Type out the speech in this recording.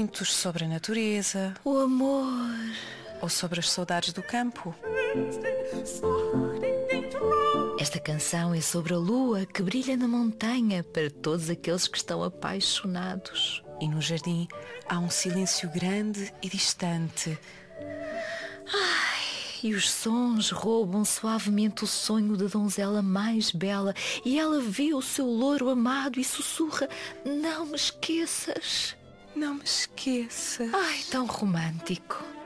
contos sobre a natureza. O amor. Ou sobre as saudades do campo. Esta canção é sobre a lua que brilha na montanha para todos aqueles que estão apaixonados. E no jardim há um silêncio grande e distante. E os sons roubam suavemente o sonho da donzela mais bela, e ela vê o seu louro amado e sussurra: não me esqueças. Não me esqueças. Ai, tão romântico.